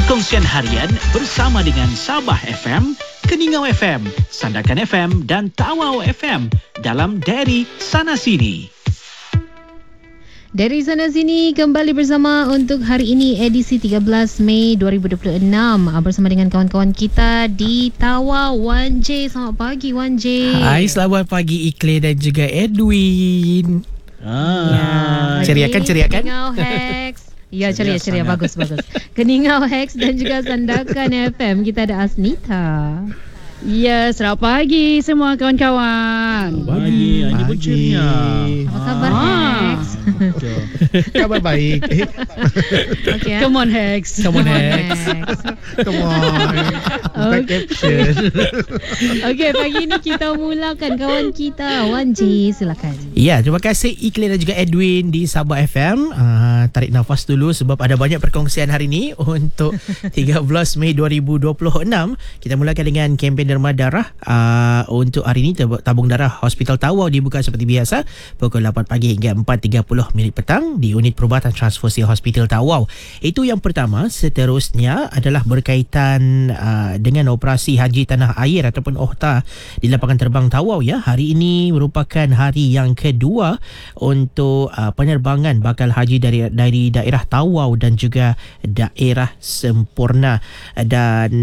Perkongsian harian bersama dengan Sabah FM, Keningau FM, Sandakan FM dan Tawau FM dalam Dari Sana Sini. Dari Sana Sini kembali bersama untuk hari ini edisi 13 Mei 2026 bersama dengan kawan-kawan kita di Tawau. Wan J, selamat pagi Wan J. Hai, selamat pagi Ikle dan juga Edwin. Ceria kan? Keningau Hex. Ya, ceria. Bagus. Keningau Hex dan juga Sandakan FM. Kita ada Asnita. Ya, selamat pagi semua kawan-kawan. Pagi. Apa kabar Hex? Kabar baik. Okay, Come on Hex. Come on. Bukan caption. Okey, pagi ni kita mulakan kawan kita. Wan J, silakan. Ya, terima kasih Ikle dan juga Edwin di Sabah FM. Tarik nafas dulu sebab ada banyak perkongsian hari ini untuk 13 Mei 2026. Kita mulakan dengan kempen derma darah. Untuk hari ini tabung darah Hospital Tawau dibuka seperti biasa pukul 8 pagi hingga 4.30 minit petang di unit perubatan transfusi Hospital Tawau. Itu yang pertama. Seterusnya adalah berkaitan dengan operasi haji tanah air ataupun OHTA di lapangan terbang Tawau ya. Hari ini merupakan hari yang kedua untuk penerbangan bakal haji dari daerah Tawau dan juga daerah Sempurna. Dan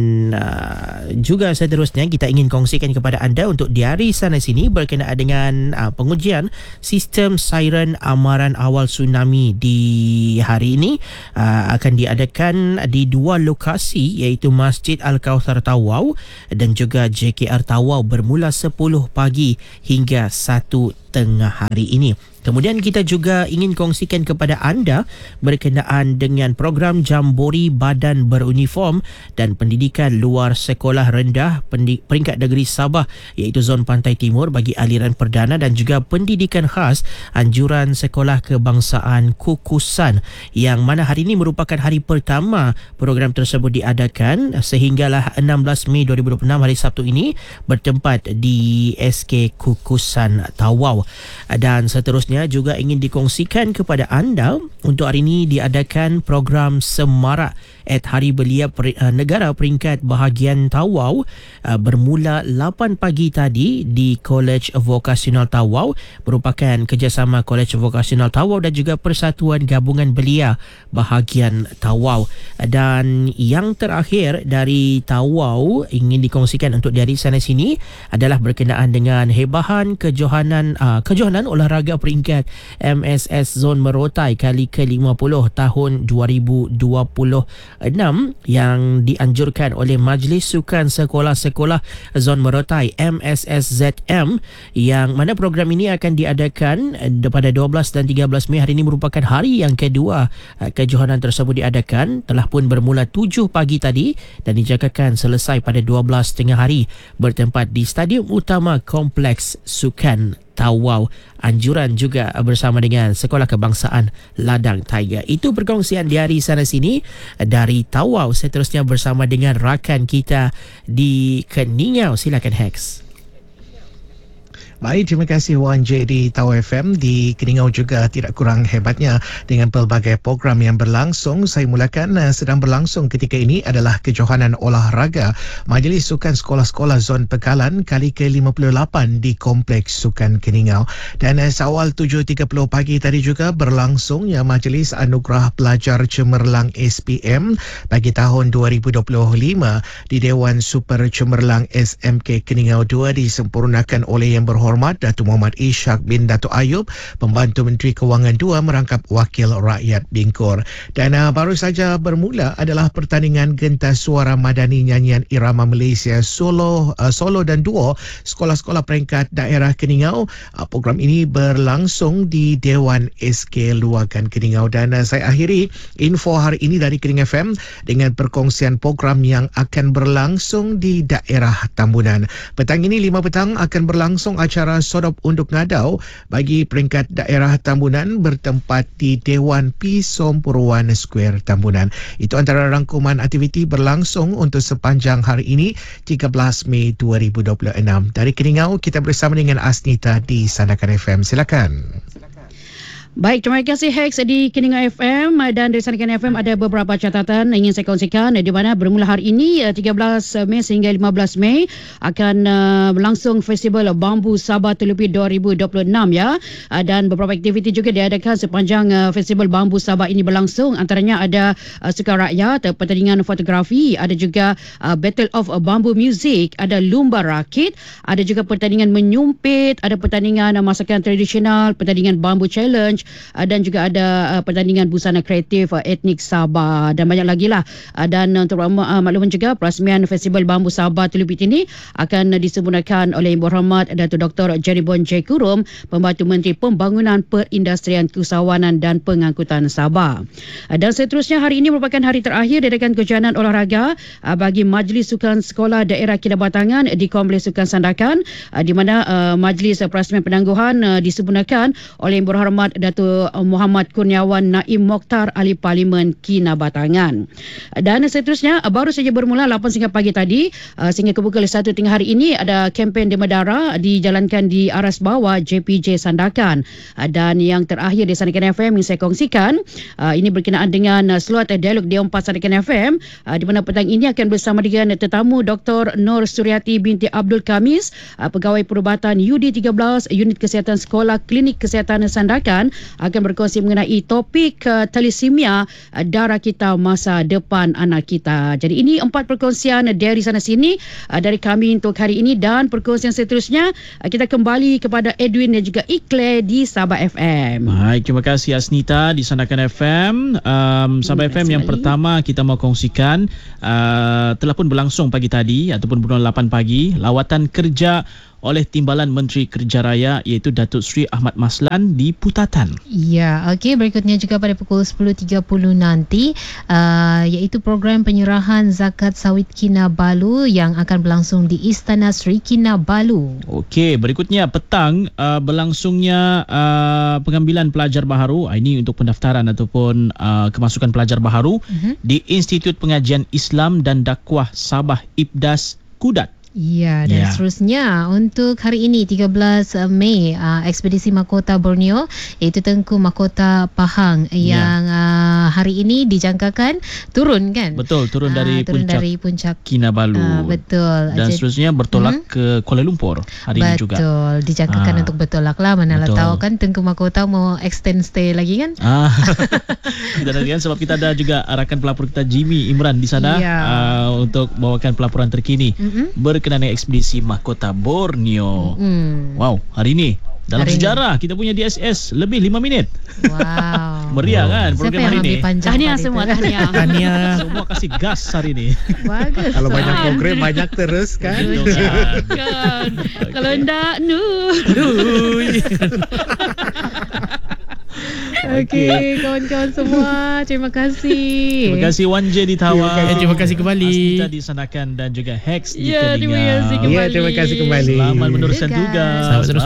juga seterusnya kita ingin kongsikan kepada anda untuk Dari Sana Sini berkenaan dengan pengujian sistem siren amaran awal tsunami di hari ini akan diadakan di dua lokasi iaitu Masjid Al-Kauthar Tawau dan juga JKR Tawau bermula 10 pagi hingga 1 tengah hari ini. Kemudian kita juga ingin kongsikan kepada anda berkenaan dengan program Jambori Badan Beruniform dan Pendidikan Luar Sekolah Rendah peringkat negeri Sabah iaitu Zon Pantai Timur bagi aliran perdana dan juga pendidikan khas anjuran Sekolah Kebangsaan Kukusan yang mana hari ini merupakan hari pertama program tersebut diadakan sehinggalah 16 Mei 2026 hari Sabtu ini bertempat di SK Kukusan Tawau. Dan seterusnya juga ingin dikongsikan kepada anda untuk hari ini diadakan program Semarak Hari Belia Negara peringkat bahagian Tawau bermula 8 pagi tadi di College Vokasional Tawau, merupakan kerjasama College Vokasional Tawau dan juga Persatuan Gabungan Belia bahagian Tawau. Dan yang terakhir dari Tawau ingin dikongsikan untuk Dari Sana Sini adalah berkenaan dengan hebahan kejohanan olahraga peringkat MSS Zon Merotai kali ke-50 tahun 2026 yang dianjurkan oleh Majlis Sukan Sekolah-Sekolah Zon Merotai MSSZM, yang mana program ini akan diadakan pada 12 dan 13 Mei. Hari ini merupakan hari yang kedua kejohanan tersebut diadakan, telah pun bermula 7 pagi tadi dan dijangkakan selesai pada 12 tengah hari bertempat di Stadium Utama Kompleks Sukan Tawau. Anjuran juga bersama dengan Sekolah Kebangsaan Ladang Tiger. Itu perkongsian Dari Sana Sini dari Tawau. Seterusnya bersama dengan rakan kita di Keningau. Silakan Hex. Baik, terima kasih Wan J di Tawau FM. Di Keningau juga tidak kurang hebatnya dengan pelbagai program yang berlangsung. Saya mulakan sedang berlangsung ketika ini adalah kejohanan olahraga Majlis Sukan Sekolah-Sekolah Zon Pekalan kali ke-58 di Kompleks Sukan Keningau. Dan seawal 7.30 pagi tadi juga berlangsung Majlis Anugerah Pelajar Cemerlang SPM bagi tahun 2025 di Dewan Super Cemerlang SMK Keningau 2 disempurnakan oleh Yang Berhormat Datuk Muhammad Ishak bin Datuk Ayub, Pembantu Menteri Kewangan 2 merangkap Wakil Rakyat Bingkor. Dan baru saja bermula adalah pertandingan gentas suara madani nyanyian irama Malaysia solo dan duo sekolah-sekolah peringkat daerah Keningau. Program ini berlangsung di Dewan SK Luakan Keningau. Dan saya akhiri info hari ini dari Keningau FM dengan perkongsian program yang akan berlangsung di daerah Tambunan. Petang ini 5 petang akan berlangsung acara Sodop Unduk Ngadau bagi peringkat daerah Tambunan bertempat di Dewan Pisom Purwan Square Tambunan. Itu antara rangkuman aktiviti berlangsung untuk sepanjang hari ini 13 Mei 2026. Dari Keningau kita bersama dengan Asnita di Sandakan FM. Silakan. Baik, terima kasih Hex di Keningau FM dan dari Sandakan FM ada beberapa catatan ingin saya kongsikan di mana bermula hari ini 13 Mei sehingga 15 Mei akan berlangsung Festival Bambu Sabah Telupi 2026 ya, dan beberapa aktiviti juga diadakan sepanjang Festival Bambu Sabah ini berlangsung. Antaranya ada sukan rakyat, pertandingan fotografi, ada juga Battle of Bambu Music, ada lumba rakit, ada juga pertandingan menyumpit, ada pertandingan masakan tradisional, pertandingan bambu challenge, dan juga ada pertandingan busana kreatif etnik Sabah dan banyak lagi lah. Dan untuk makluman juga perasmian Festival Bambu Sabah Telupit ini akan disempurnakan oleh Yang Berhormat Datuk Dr. Jeribon J. Kurum, Pembantu Menteri Pembangunan Perindustrian Keusahawanan dan Pengangkutan Sabah. Dan seterusnya hari ini merupakan hari terakhir diadakan kejohanan olahraga bagi Majlis Sukan Sekolah Daerah Kinabatangan di Kompleks Sukan Sandakan, di mana Majlis Perasmian Penangguhan disempurnakan oleh Yang Berhormat Datuk Muhammad Kurniawan Naim Mokhtar Ahli Parlimen Kinabatangan. Dan seterusnya baru saja bermula 8 siang pagi tadi sehingga ke pukul 1 tengah hari ini ada kempen Dema Darah dijalankan di Aras Bawah JPJ Sandakan. Dan yang terakhir di Sandakan FM yang saya kongsikan ini berkenaan dengan slot dialog Dialog 4 Sandakan FM, di mana petang ini akan bersama dengan tetamu Dr. Nur Suryati binti Abdul Kamis, Pegawai Perubatan UD13 Unit Kesihatan Sekolah Klinik Kesihatan Sandakan, akan berkongsi mengenai topik talisemia, darah kita masa depan anak kita. Jadi ini 4 perkongsian dari sana sini dari kami untuk hari ini, dan perkongsian seterusnya kita kembali kepada Edwin dan juga Ikle di Sabah FM. Baik, terima kasih Asnita di Sandakan FM. Sabah FM yang pertama kita mau kongsikan telah pun berlangsung pagi tadi ataupun pukul 8 pagi lawatan kerja oleh Timbalan Menteri Kerja Raya iaitu Datuk Seri Ahmad Maslan di Putatan. Ya, okey, berikutnya juga pada pukul 10.30 nanti iaitu program penyerahan zakat sawit Kinabalu yang akan berlangsung di Istana Sri Kinabalu. Okey, berikutnya petang berlangsungnya pengambilan pelajar baharu. Ini untuk pendaftaran ataupun kemasukan pelajar baharu di Institut Pengajian Islam dan Dakwah Sabah Ibdas Kudat. Ya, dan seterusnya untuk hari ini 13 Mei ekspedisi Mahkota Borneo iaitu Tengku Mahkota Pahang yang hari ini dijangkakan turun kan? Betul, turun dari puncak Kinabalu. Betul. Dan seterusnya bertolak ke Kuala Lumpur hari ini juga. Betul, dijangkakan untuk bertolak lah. Manalah tahu kan Tengku Mahkota mau extend stay lagi kan? Kita nantikan sebab kita ada juga rakan pelapor kita Jimmy Imran di sana untuk bawakan pelaporan terkini berkenaan dengan ekspedisi Mahkota Borneo. Wow, hari ini dalam sejarah kita punya DSS lebih 5 minit. Wow. Meriah kan program hari ini. Tahniah semua, tahniah. Semua kasih gas hari ini. Bagus. Kalau banyak program banyak terus kan. Kan. Kalau enggak Okey, kawan-kawan semua, terima kasih. Terima kasih Wan J di Tawau. Terima kasih kembali. Asnita di Sandakan dan juga Hex di Ya, terima Keningau. kasih kembali. Ya, terima kasih kembali. Selamat meneruskan tugas. Selamat meneruskan